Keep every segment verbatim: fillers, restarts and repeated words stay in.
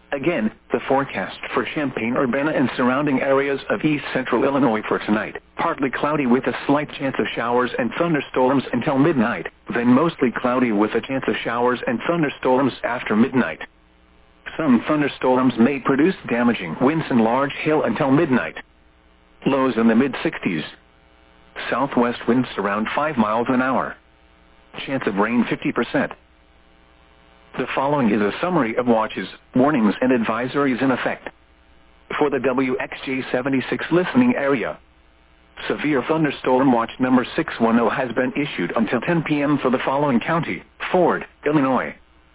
Again, the forecast for Champaign-Urbana and surrounding areas of east central Illinois for tonight. Partly cloudy with a slight chance of showers and thunderstorms until midnight, then mostly cloudy with a chance of showers and thunderstorms after midnight. Some thunderstorms may produce damaging winds and large hail until midnight. Lows in the mid sixties. Southwest winds around five miles an hour. Chance of rain fifty percent. The following is a summary of watches, warnings and advisories in effect for the W X J seventy-six listening area. Severe thunderstorm watch number six one zero has been issued until ten p m for the following county: Ford, Illinois.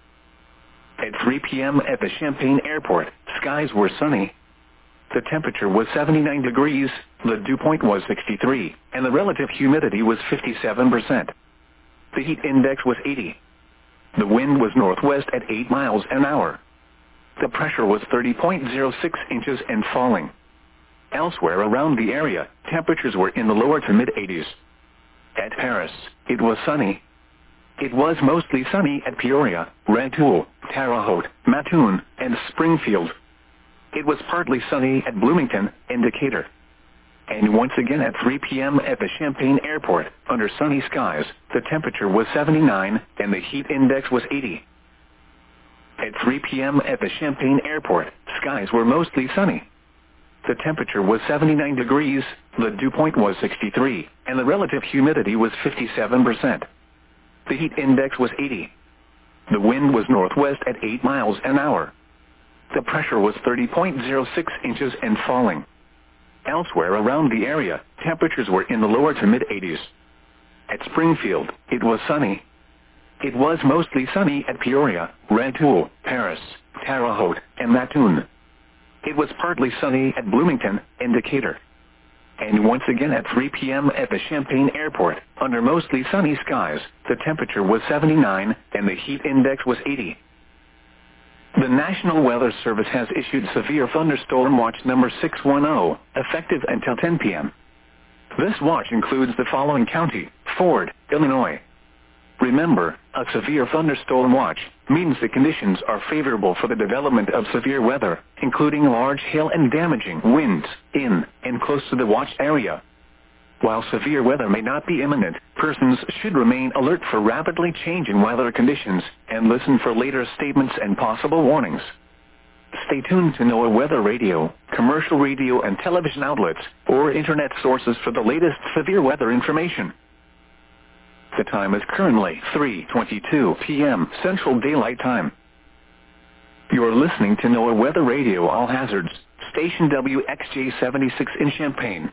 At three p m at the Champaign Airport, skies were sunny. The temperature was seventy-nine degrees, the dew point was sixty-three, and the relative humidity was fifty-seven percent. The heat index was eighty. The wind was northwest at eight miles an hour. The pressure was thirty point zero six inches and falling. Elsewhere around the area, temperatures were in the lower to mid-eighties. At Paris, it was sunny. It was mostly sunny at Peoria, Rantoul, Terre Haute, Mattoon, and Springfield. It was partly sunny at Bloomington and Decatur. And once again at three p m at the Champaign Airport, under sunny skies, the temperature was seventy-nine and the heat index was eighty. At three p m at the Champaign Airport, skies were mostly sunny. The temperature was seventy-nine degrees, the dew point was sixty-three, and the relative humidity was fifty-seven percent. The heat index was eighty. The wind was northwest at eight miles an hour. The pressure was thirty point zero six inches and falling. Elsewhere around the area, temperatures were in the lower to mid-eighties. At Springfield, it was sunny. It was mostly sunny at Peoria, Rantoul, Paris, Terre Haute, and Mattoon. It was partly sunny at Bloomington and Decatur. And once again at three p m at the Champaign Airport, under mostly sunny skies, the temperature was seventy-nine and the heat index was eighty. The National Weather Service has issued severe thunderstorm watch number six one zero, effective until ten p m This watch includes the following county: Ford, Illinois. Remember, a severe thunderstorm watch means the conditions are favorable for the development of severe weather, including large hail and damaging winds, in and close to the watch area. While severe weather may not be imminent, persons should remain alert for rapidly changing weather conditions and listen for later statements and possible warnings. Stay tuned to NOAA Weather Radio, commercial radio and television outlets, or internet sources for the latest severe weather information. The time is currently three twenty-two p m Central Daylight Time. You are listening to NOAA Weather Radio All Hazards, station W X J seventy-six in Champaign.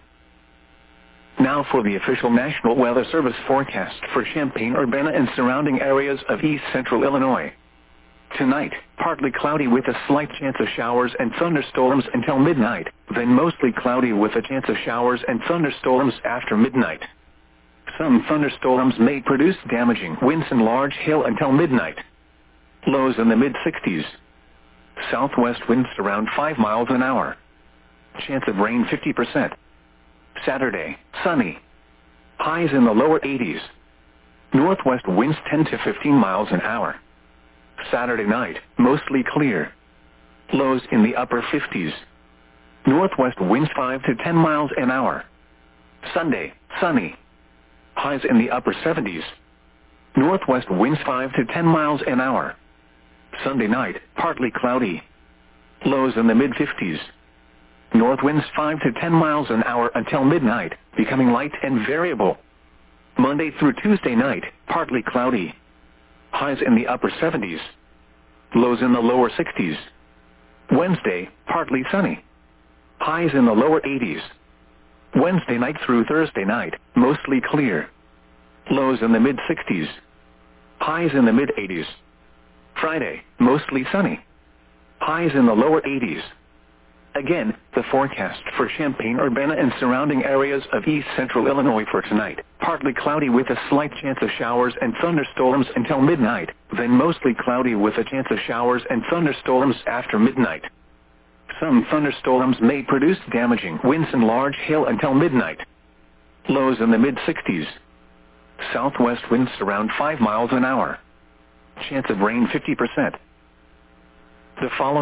Now for the official National Weather Service forecast for Champaign-Urbana and surrounding areas of east central Illinois. Tonight, partly cloudy with a slight chance of showers and thunderstorms until midnight, then mostly cloudy with a chance of showers and thunderstorms after midnight. Some thunderstorms may produce damaging winds and large hail until midnight. Lows in the mid sixties. Southwest winds around five miles an hour. Chance of rain fifty percent. Saturday, sunny. Highs in the lower eighties. Northwest winds ten to fifteen miles an hour. Saturday night, mostly clear. Lows in the upper fifties. Northwest winds five to ten miles an hour. Sunday, sunny. Highs in the upper seventies. Northwest winds five to ten miles an hour. Sunday night, partly cloudy. Lows in the mid fifties. North winds five to ten miles an hour until midnight, becoming light and variable. Monday through Tuesday night, partly cloudy. Highs in the upper seventies. Lows in the lower sixties. Wednesday, partly sunny. Highs in the lower eighties. Wednesday night through Thursday night, mostly clear. Lows in the mid sixties. Highs in the mid eighties. Friday, mostly sunny. Highs in the lower eighties. Again, the forecast for Champaign-Urbana and surrounding areas of east central Illinois for tonight. Partly cloudy with a slight chance of showers and thunderstorms until midnight, then mostly cloudy with a chance of showers and thunderstorms after midnight. Some thunderstorms may produce damaging winds and large hail until midnight. Lows in the mid sixties. Southwest winds around five miles an hour. Chance of rain fifty percent. The following